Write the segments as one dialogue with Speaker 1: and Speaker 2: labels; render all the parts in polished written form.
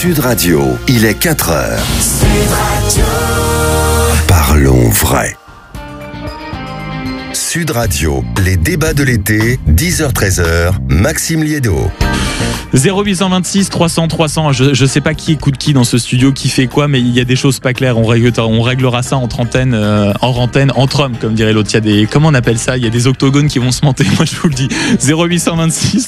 Speaker 1: Sud Radio, il est 4h. Sud Radio. Parlons vrai. Sud Radio, les débats de l'été, 10h-13h, Maxime Liédo.
Speaker 2: 0826 300 300, je sais pas qui écoute qui dans ce studio, qui fait quoi, mais il y a des choses pas claires. On réglera ça entre antenne, entre hommes, comme dirait l'autre. Il y a des, comment on appelle ça? Il y a des octogones qui vont se monter. Moi, je vous le dis. 0826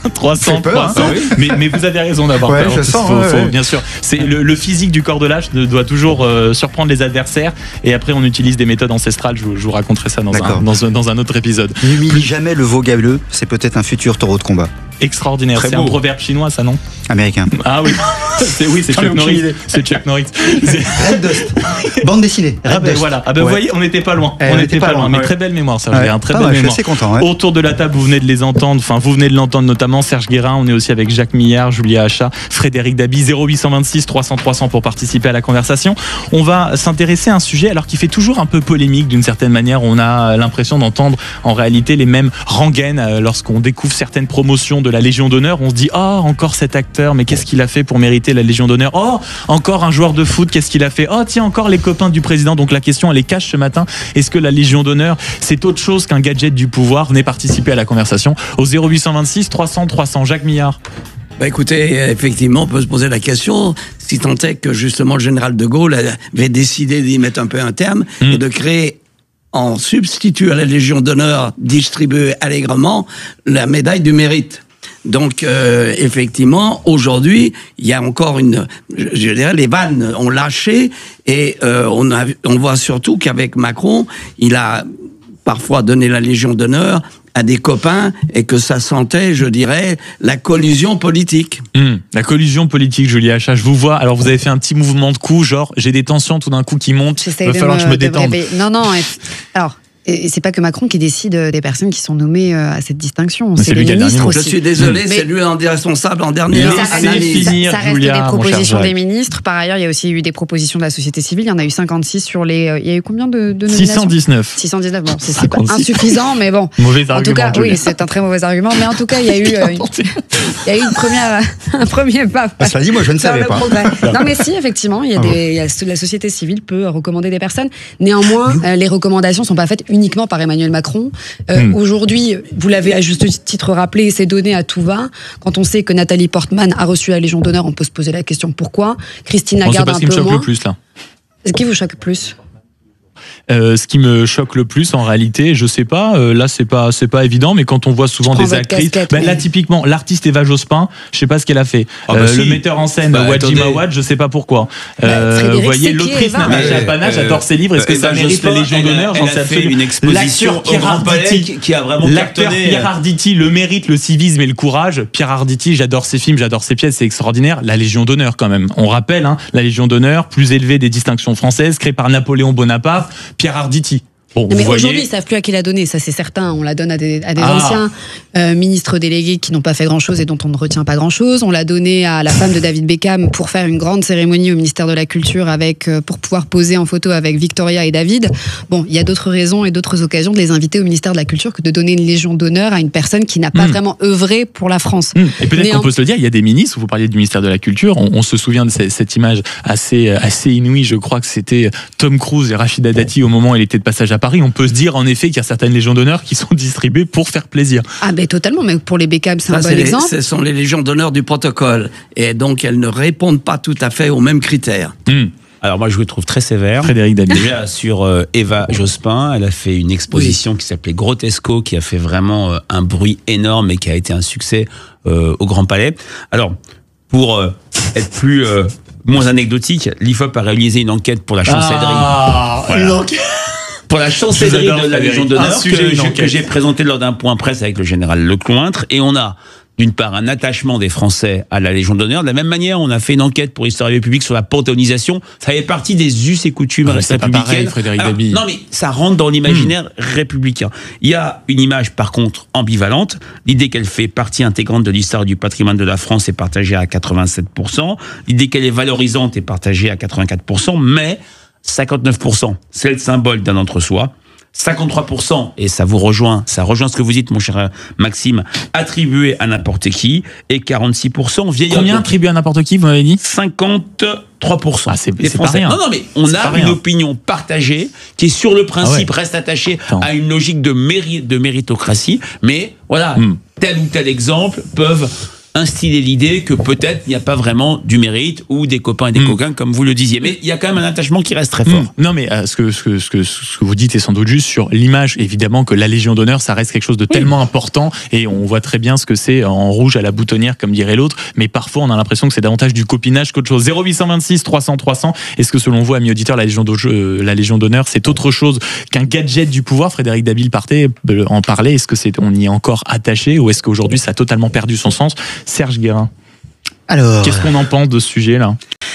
Speaker 2: 300 300. Hein, oui. mais vous avez raison d'avoir peur.
Speaker 3: Je sens,
Speaker 2: bien sûr. C'est le physique du corps de lâche doit toujours surprendre les adversaires. Et après, on utilise des méthodes ancestrales. Je vous raconterai ça dans un autre épisode.
Speaker 3: N'humilie jamais le veau galeux. C'est peut-être un futur taureau de combat.
Speaker 2: Extraordinaire. C'est un proverbe chinois, ça, non?
Speaker 3: Américain.
Speaker 2: Ah oui. C'est Chuck Norris. C'est Chuck Norris.
Speaker 3: Red Dust. Bande dessinée.
Speaker 2: Voilà. Vous voyez, on n'était pas loin. Mais très belle mémoire, Serge Guérin. Très belle mémoire.
Speaker 3: Je suis assez content. Ouais.
Speaker 2: Autour de la table, vous venez de les entendre. Enfin, vous venez de l'entendre notamment Serge Guérin. On est aussi avec Jacques Millard, Julia Hacha, Frédéric Dabi. 0826 300 300 pour participer à la conversation. On va s'intéresser à un sujet alors qui fait toujours un peu polémique d'une certaine manière. On a l'impression d'entendre en réalité les mêmes rengaines lorsqu'on découvre certaines promotions de la Légion d'honneur. On se dit encore cet acteur, mais qu'est-ce qu'il a fait pour mériter la Légion d'honneur? Encore un joueur de foot, qu'est-ce qu'il a fait? Tiens, encore les copains du président. Donc la question, elle est cash ce matin. Est-ce que la Légion d'honneur, c'est autre chose qu'un gadget du pouvoir? Venez participer à la conversation au 0826 300 300. Jacques Millard.
Speaker 4: Écoutez, effectivement, on peut se poser la question, si tant est que justement le général de Gaulle avait décidé d'y mettre un peu un terme et de créer en substitut à la Légion d'honneur distribuée allègrement la médaille du mérite. Donc, effectivement, aujourd'hui, il y a encore je dirais, les vannes ont lâché et on voit surtout qu'avec Macron, il a parfois donné la Légion d'honneur à des copains et que ça sentait, je dirais, la collusion politique.
Speaker 2: La collusion politique, Julia Hacha, je vous vois. Alors, vous avez fait un petit mouvement de cou, genre, j'ai des tensions tout d'un coup qui montent. Il va falloir que je me détende.
Speaker 5: Non. Alors... Et c'est pas que Macron qui décide des personnes qui sont nommées à cette distinction. C'est les ministres aussi.
Speaker 4: Je suis désolé, c'est lui un des responsables en dernier.
Speaker 5: Ça reste des propositions des ministres. Par ailleurs, il y a aussi eu des propositions de la société civile. Il y en a eu 56 sur les... Il y a eu combien de nominations? 619. Bon, c'est pas insuffisant, mais bon.
Speaker 2: Mauvais argument.
Speaker 5: En tout cas, oui, c'est un très mauvais argument. Mais en tout cas, il y a eu un premier pas.
Speaker 3: Ça dit, moi, je ne savais pas.
Speaker 5: Non, mais si, effectivement, la société civile peut recommander des personnes. Néanmoins, les recommandations sont pas faites uniquement par Emmanuel Macron. Aujourd'hui, vous l'avez à juste titre rappelé, c'est donné à tout va. Quand on sait que Nathalie Portman a reçu la Légion d'honneur, on peut se poser la question pourquoi. Christine Lagarde un peu moins.
Speaker 2: C'est pas ce qui me choque le plus, là.
Speaker 5: Ce qui vous choque le plus?
Speaker 2: Ce qui me choque le plus en réalité, je sais pas, là c'est pas évident, mais quand on voit souvent des actrices, là typiquement l'artiste Eva Jospin, je sais pas ce qu'elle a fait, le metteur en scène Wadji Mawad, je sais pas pourquoi. Vous voyez, l'autrice Natacha Pana, j'adore ses livres, est-ce que ça mérite la Légion d'honneur? J'en sais absolument.
Speaker 6: Une exposition au Grand Palais qui a vraiment
Speaker 2: l'acteur Pierre Arditi, le mérite, le civisme et le courage. Pierre Arditi, j'adore ses films, j'adore ses pièces, c'est extraordinaire. La Légion d'honneur quand même. On rappelle, la Légion d'honneur, plus élevée des distinctions françaises, créée par Napoléon Bonaparte. Pierre Arditi. Bon,
Speaker 5: mais aujourd'hui, ils ne savent plus à qui la donner, ça c'est certain. On la donne à des anciens ministres délégués qui n'ont pas fait grand-chose et dont on ne retient pas grand-chose. On l'a donné à la femme de David Beckham pour faire une grande cérémonie au ministère de la Culture pour pouvoir poser en photo avec Victoria et David. Bon, il y a d'autres raisons et d'autres occasions de les inviter au ministère de la Culture que de donner une Légion d'honneur à une personne qui n'a pas vraiment œuvré pour la France.
Speaker 2: Et peut-être qu'on peut se le dire, il y a des ministres, vous parliez du ministère de la Culture, on se souvient de cette image assez inouïe, je crois que c'était Tom Cruise et Rachida Dati au moment où il était de passage à Paris. On peut se dire en effet qu'il y a certaines Légions d'honneur qui sont distribuées pour faire plaisir.
Speaker 5: Ah ben totalement, mais pour les Beckham c'est un bon exemple.
Speaker 4: Ce sont les Légions d'honneur du protocole et donc elles ne répondent pas tout à fait aux mêmes critères.
Speaker 6: Alors moi je le trouve très sévère.
Speaker 2: Frédéric Dabi.
Speaker 6: Déjà sur Eva Jospin, elle a fait une exposition qui s'appelait Grotesco, qui a fait vraiment un bruit énorme et qui a été un succès au Grand Palais. Alors pour être moins anecdotique, l'IFOP a réalisé une enquête pour la chancellerie. Pour la chancellerie de la Légion d'honneur que j'ai présenté lors d'un point presse avec le général Leclointre, et on a d'une part un attachement des Français à la Légion d'honneur. De la même manière, on a fait une enquête pour Histoire et République sur la panthéonisation. Ça fait partie des us et coutumes républicaines.
Speaker 2: Pas pareil, Frédéric Dabi.
Speaker 6: Non, mais ça rentre dans l'imaginaire républicain. Il y a une image, par contre, ambivalente. L'idée qu'elle fait partie intégrante de l'histoire et du patrimoine de la France est partagée à 87%. L'idée qu'elle est valorisante est partagée à 84%. Mais 59%, c'est le symbole d'un entre-soi. 53%, et ça rejoint ce que vous dites, mon cher Maxime, attribué à n'importe qui, et 46% vieillards.
Speaker 2: Combien attribué à n'importe qui, vous m'avez dit?
Speaker 6: 53%.
Speaker 2: Ah, c'est
Speaker 6: des
Speaker 2: pas
Speaker 6: Français.
Speaker 2: rien.
Speaker 6: Non, mais on
Speaker 2: C'est
Speaker 6: a
Speaker 2: pas
Speaker 6: une
Speaker 2: rien.
Speaker 6: opinion partagée qui est sur le principe,
Speaker 2: Ah ouais.
Speaker 6: reste attachée
Speaker 2: Attends.
Speaker 6: à une logique de méritocratie, mais voilà, tel ou tel exemple peuvent instiller l'idée que peut-être il n'y a pas vraiment du mérite ou des copains et des coquins, comme vous le disiez. Mais il y a quand même un attachement qui reste très fort.
Speaker 2: Non, mais ce que vous dites est sans doute juste sur l'image. Évidemment que la Légion d'honneur, ça reste quelque chose de tellement important, et on voit très bien ce que c'est en rouge à la boutonnière, comme dirait l'autre. Mais parfois, on a l'impression que c'est davantage du copinage qu'autre chose. 0826 300 300. Est-ce que selon vous, amis auditeurs, la Légion d'honneur, c'est autre chose qu'un gadget du pouvoir? Frédéric Dabi en parlait. Est-ce que on y est encore attaché, ou est-ce qu'aujourd'hui, ça a totalement perdu son sens? Serge Guérin,
Speaker 3: Alors,
Speaker 2: qu'est-ce qu'on en pense de ce sujet-là?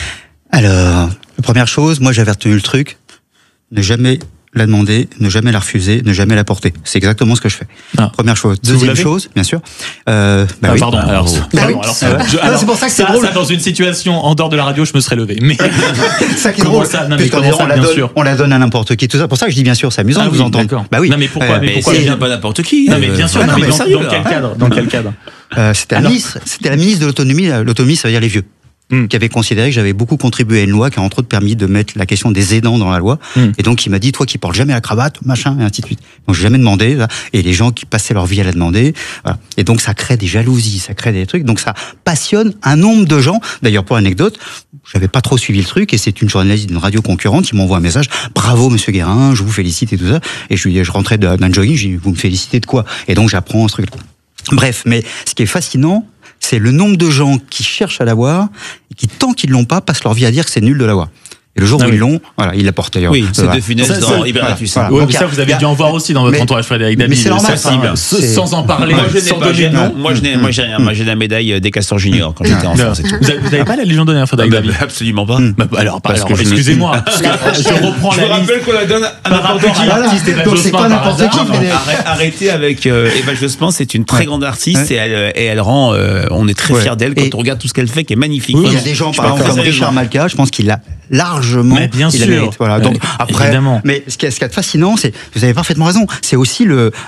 Speaker 3: la première chose, moi j'avais retenu le truc, ne jamais la demander, ne jamais la refuser, ne jamais la porter. C'est exactement ce que je fais.
Speaker 2: Ah.
Speaker 3: Première chose.
Speaker 2: Vous
Speaker 3: Deuxième
Speaker 2: l'avez
Speaker 3: chose, bien sûr. Oui.
Speaker 2: Pardon. Alors,
Speaker 3: oui. C'est pour ça que c'est drôle.
Speaker 2: Ça, dans une situation en dehors de la radio, je me serais levé. Mais
Speaker 3: Ça qui est
Speaker 2: comment
Speaker 3: drôle.
Speaker 2: ça? Non, mais
Speaker 3: Puisqu'on
Speaker 2: comment ça,
Speaker 3: on la
Speaker 2: bien
Speaker 3: donne,
Speaker 2: sûr.
Speaker 3: on la donne à n'importe qui. Tout ça. Pour ça que je dis bien sûr, c'est amusant
Speaker 2: Ah
Speaker 3: de vous
Speaker 2: oui,
Speaker 3: entendre.
Speaker 2: d'accord.
Speaker 3: Bah oui.
Speaker 2: Non, mais pourquoi?
Speaker 6: Mais
Speaker 2: pourquoi
Speaker 6: c'est
Speaker 2: vient
Speaker 6: pas n'importe qui.
Speaker 2: Non, mais bien sûr.
Speaker 3: non, mais
Speaker 2: dans
Speaker 3: sérieux,
Speaker 2: quel cadre? Dans quel cadre?
Speaker 3: C'était la ministre de l'autonomie. L'autonomie, ça veut dire les vieux. Qui avait considéré que j'avais beaucoup contribué à une loi qui a entre autres permis de mettre la question des aidants dans la loi. Et donc il m'a dit, toi qui portes jamais la cravate, machin, et ainsi de suite. Donc j'ai jamais demandé, là, et les gens qui passaient leur vie à la demander. Voilà. Et donc ça crée des jalousies, ça crée des trucs. Donc ça passionne un nombre de gens. D'ailleurs, pour l'anecdote, j'avais pas trop suivi le truc, et c'est une journaliste d'une radio concurrente qui m'envoie un message: bravo monsieur Guérin, je vous félicite et tout ça. Et je rentrais d'un jogging, je dis, vous me félicitez de quoi? Et donc j'apprends ce truc-là. Bref, mais ce qui est fascinant, c'est le nombre de gens qui cherchent à l'avoir et qui, tant qu'ils l'ont pas, passent leur vie à dire que c'est nul de l'avoir. Et le jour où ils l'ont, voilà, ils la portent d'ailleurs.
Speaker 6: Oui, c'est
Speaker 3: Voilà.
Speaker 6: De Funès
Speaker 2: Ça,
Speaker 6: dans
Speaker 2: c'est-
Speaker 6: Hibernacus.
Speaker 3: voilà.
Speaker 2: Oui,
Speaker 3: Donc,
Speaker 2: mais ça, vous avez dû en voir aussi dans votre
Speaker 3: mais-
Speaker 2: entourage, Frédéric Dabi.
Speaker 3: mais c'est normal,
Speaker 2: ça,
Speaker 3: enfin, c'est-
Speaker 2: sans en parler,
Speaker 6: Moi, je n'ai
Speaker 2: sans
Speaker 6: pas,
Speaker 2: donner de nom.
Speaker 6: moi, j'ai rien. Moi, j'ai la médaille des Castors Juniors quand j'étais enfant. c'est tout.
Speaker 2: Vous avez pas la Légion d'honneur, Frédéric Dabi?
Speaker 6: Absolument pas.
Speaker 2: Alors,
Speaker 6: Parce que je
Speaker 2: excusez-moi, parce que je reprends la liste.
Speaker 6: qu'on la donne à
Speaker 2: Par rapport à l'artiste Eva
Speaker 3: Donc, c'est
Speaker 2: Jospin,
Speaker 3: pas
Speaker 2: par
Speaker 3: n'importe
Speaker 2: hasard.
Speaker 3: qui,
Speaker 2: Non,
Speaker 3: mais-
Speaker 6: Arrêtez avec Eva Jospin, c'est une très grande artiste et elle rend. On est très
Speaker 3: Ouais.
Speaker 6: fiers d'elle quand
Speaker 3: Et-
Speaker 6: on regarde tout ce qu'elle fait, qui est magnifique.
Speaker 3: Il y a
Speaker 6: Vraiment.
Speaker 3: des gens,
Speaker 6: Je
Speaker 3: par
Speaker 6: parle
Speaker 3: exemple, comme
Speaker 6: très
Speaker 3: Richard
Speaker 6: sérieusement.
Speaker 3: Malka, je pense qu'il a largement.
Speaker 2: Mais bien
Speaker 3: il la
Speaker 2: sûr.
Speaker 3: mérite. Voilà. Donc, après,
Speaker 2: Évidemment.
Speaker 3: mais ce qui est fascinant, c'est, vous avez parfaitement raison, c'est aussi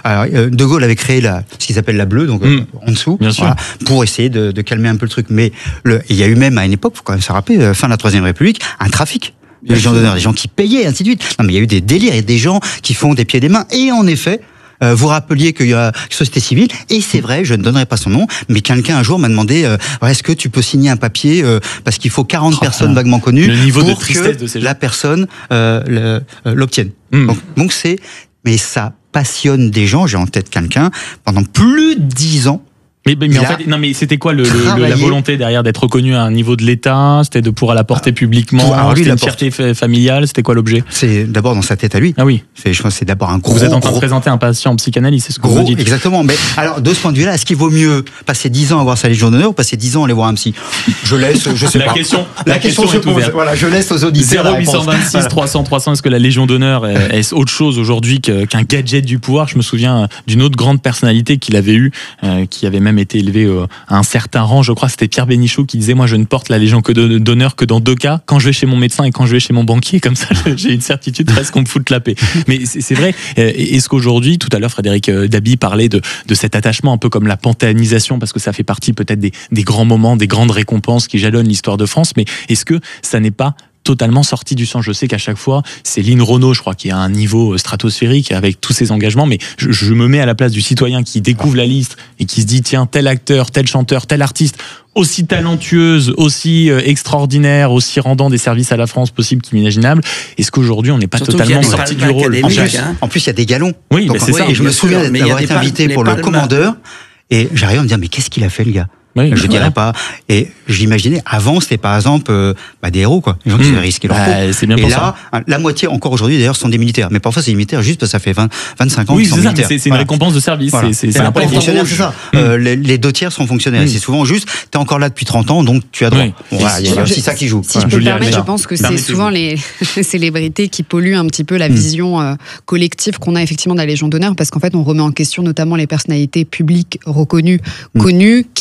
Speaker 3: De Gaulle avait créé ce qu'ils appellent la bleue, donc en dessous,
Speaker 2: Bien sûr.
Speaker 3: pour essayer de calmer un peu le truc. Mais il y a eu même à une époque, faut quand même se rappeler, fin de la Troisième République, un trafic. Les gens d'honneur, des gens qui payaient, ainsi de suite. Non, mais il y a eu des délires et des gens qui font des pieds et des mains. Et en effet, vous rappeliez qu'il y a une société civile, et c'est vrai, je ne donnerai pas son nom, mais quelqu'un un jour m'a demandé est-ce que tu peux signer un papier parce qu'il faut 40 personnes vaguement connues
Speaker 2: Le niveau de
Speaker 3: pour
Speaker 2: tristesse
Speaker 3: que
Speaker 2: de ces gens.
Speaker 3: la personne l'obtienne. Donc c'est, mais ça passionne des gens. J'ai en tête quelqu'un pendant plus de 10 ans.
Speaker 2: Mais
Speaker 3: Il
Speaker 2: en
Speaker 3: a
Speaker 2: fait, non, mais c'était quoi la
Speaker 3: travaillé.
Speaker 2: volonté derrière d'être reconnu à un niveau de l'État? C'était de pouvoir la porter publiquement?
Speaker 3: Alors, lui,
Speaker 2: C'était
Speaker 3: il
Speaker 2: une
Speaker 3: la
Speaker 2: fierté familiale? C'était quoi l'objet?
Speaker 3: C'est d'abord dans sa tête à lui.
Speaker 2: Ah oui.
Speaker 3: Je pense que c'est d'abord un gros.
Speaker 2: Vous êtes en train de
Speaker 3: gros-
Speaker 2: présenter un patient en psychanalyse, c'est ce que
Speaker 3: Gros,
Speaker 2: vous dites.
Speaker 3: exactement. Mais alors, de ce point de vue-là, est-ce qu'il vaut mieux passer 10 ans à avoir sa Légion d'honneur ou passer 10 ans à aller voir un psy? Je laisse, je sais
Speaker 2: La
Speaker 3: pas.
Speaker 2: question
Speaker 3: se
Speaker 2: est
Speaker 3: pose.
Speaker 2: ouverte.
Speaker 3: Voilà, je laisse aux auditeurs. la réponse.
Speaker 2: 0826 300 300, est-ce que la Légion d'honneur est autre chose aujourd'hui qu'un gadget du pouvoir? Je me souviens d'une autre grande personnalité qu'il avait eue, qui avait même été élevée à un certain rang, je crois, c'était Pierre Bénichou, qui disait: moi je ne porte la Légion d'honneur que dans 2 cas, quand je vais chez mon médecin et quand je vais chez mon banquier, comme ça j'ai une certitude presque qu'on me fout la paix. Mais c'est vrai, est-ce qu'aujourd'hui, tout à l'heure Frédéric Dabi parlait de cet attachement un peu comme la panthéanisation, parce que ça fait partie peut-être des grands moments, des grandes récompenses qui jalonnent l'histoire de France, mais est-ce que ça n'est pas totalement sorti du sens? Je sais qu'à chaque fois, c'est Lynn Renaud, je crois, qui est à un niveau stratosphérique avec tous ses engagements, mais je me mets à la place du citoyen qui découvre la liste et qui se dit: tiens, tel acteur, tel chanteur, tel artiste, aussi talentueuse, aussi extraordinaire, aussi rendant des services à la France possibles qu'imaginables. Est-ce qu'aujourd'hui, on n'est pas
Speaker 4: Surtout
Speaker 2: totalement
Speaker 4: qu'il y a des
Speaker 2: sorti du
Speaker 4: palmes
Speaker 2: rôle?
Speaker 4: académiques.
Speaker 3: En plus, il y a des galons.
Speaker 2: Oui,
Speaker 3: Donc,
Speaker 2: mais c'est ça.
Speaker 3: Et je me
Speaker 4: bien
Speaker 3: souviens
Speaker 4: sûr, mais il y a
Speaker 3: d'avoir
Speaker 4: des
Speaker 3: été
Speaker 4: palmes-
Speaker 3: invité
Speaker 4: les
Speaker 3: pour le
Speaker 4: palmes-
Speaker 3: commandeur. Et j'arrive à me dire, mais qu'est-ce qu'il a fait, le gars?
Speaker 2: Oui,
Speaker 3: Je dirais pas. Et j'imaginais, avant, c'était par exemple des héros, quoi. Les gens qui avaient risqué leur peau.
Speaker 2: C'est bien
Speaker 3: Et
Speaker 2: pour
Speaker 3: là, la moitié, encore aujourd'hui, d'ailleurs, sont des militaires. Mais parfois, c'est des militaires juste parce que ça fait 25 ans
Speaker 2: Oui,
Speaker 3: qu'ils sont
Speaker 2: c'est ça,
Speaker 3: militaires.
Speaker 2: c'est une
Speaker 3: Voilà.
Speaker 2: récompense de service.
Speaker 3: Voilà.
Speaker 2: C'est
Speaker 3: Les
Speaker 2: important.
Speaker 3: fonctionnaires, c'est ça. Les 2 tiers sont fonctionnaires. Et c'est souvent juste, t'es encore là depuis 30 ans, donc tu as droit.
Speaker 2: Oui.
Speaker 3: Bon, voilà, il y a aussi ça qui joue.
Speaker 5: Si je peux me
Speaker 2: Julia
Speaker 5: permettre, je
Speaker 2: Richard.
Speaker 5: pense que c'est
Speaker 2: Permettez-vous.
Speaker 5: souvent les célébrités qui polluent un petit peu la vision collective qu'on a effectivement de la Légion d'honneur, parce qu'en fait, on remet en question notamment les personnalités publiques reconnues, connues, qui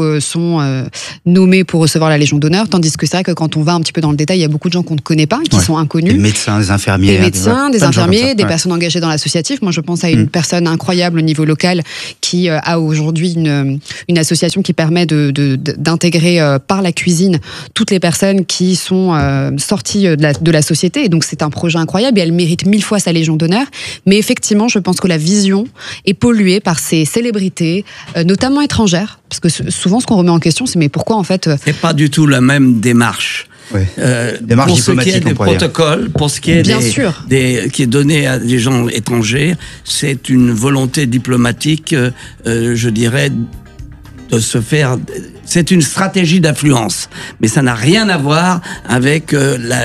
Speaker 5: sont nommés pour recevoir la Légion d'honneur, tandis que c'est vrai que quand on va un petit peu dans le détail, il y a beaucoup de gens qu'on ne connaît pas, qui sont inconnus.
Speaker 3: Des médecins, des infirmiers.
Speaker 5: Des infirmiers, des personnes engagées dans l'associatif. Moi, je pense à une personne incroyable au niveau local qui a aujourd'hui une association qui permet d'intégrer par la cuisine toutes les personnes qui sont sorties de la société. Et donc, c'est un projet incroyable et elle mérite 1000 fois sa Légion d'honneur. Mais effectivement, je pense que la vision est polluée par ces célébrités, notamment étrangères. Parce que souvent, ce qu'on remet en question, c'est mais pourquoi en fait...
Speaker 4: C'est pas du tout la même démarche.
Speaker 3: Oui. Démarche
Speaker 4: pour ce qui est des protocoles, pour ce qui est qui est donné à des gens étrangers, c'est une volonté diplomatique, je dirais, de se faire. C'est une stratégie d'influence, mais ça n'a rien à voir avec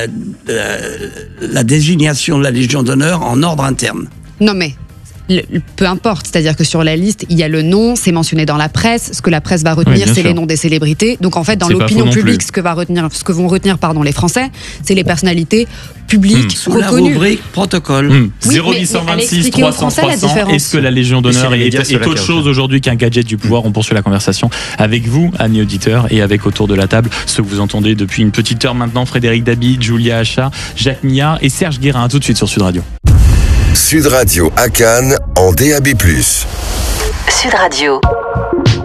Speaker 4: la désignation de la Légion d'honneur en ordre interne.
Speaker 5: Non mais. Peu importe, c'est-à-dire que sur la liste, il y a le nom, c'est mentionné dans la presse, ce que la presse va retenir, c'est les noms des célébrités. Donc en fait, dans l'opinion publique, ce que vont retenir les Français, c'est les personnalités publiques
Speaker 4: sous
Speaker 5: reconnues.
Speaker 4: La rubrique protocole.
Speaker 2: 0826 300 300. Est-ce que la Légion d'honneur est autre chose aujourd'hui qu'un gadget du pouvoir? On poursuit la conversation avec vous, amis auditeurs, et avec autour de la table ceux que vous entendez depuis une petite heure maintenant, Frédéric Dabi, Julia Hacha, Jacques Millard et Serge Guérin. À tout de suite sur Sud Radio.
Speaker 1: Sud Radio à Cannes en DAB+.
Speaker 7: Sud Radio.